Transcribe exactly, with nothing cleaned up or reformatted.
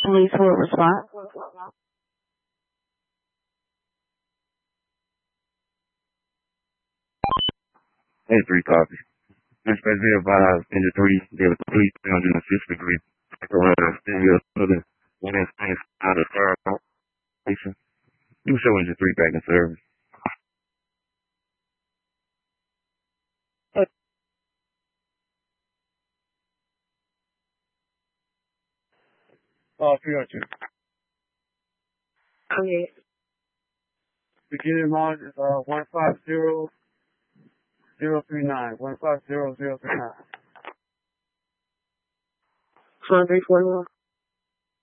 Police will respond. Hey, three copies. Dispatch be advised in the three, there was a police three hundred fifth degree. Around the stereo, southern, one in Spanish, out of fire station. You show engine three back in service. Oh, three hundred. Okay. Beginning log is uh one five zero zero three nine. One five zero zero three nine. Four three four one.